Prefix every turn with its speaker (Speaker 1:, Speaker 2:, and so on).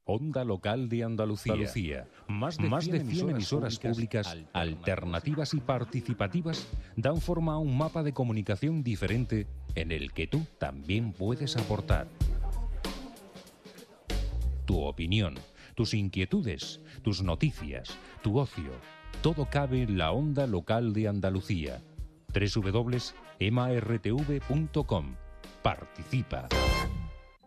Speaker 1: Onda Local de Andalucía. Más de 100 emisoras públicas alternativas y participativas dan forma a un mapa de comunicación diferente en el que tú también puedes aportar. Tu opinión, tus inquietudes, tus noticias, tu ocio, todo cabe en la Onda Local de Andalucía. www.martv.com. Participa.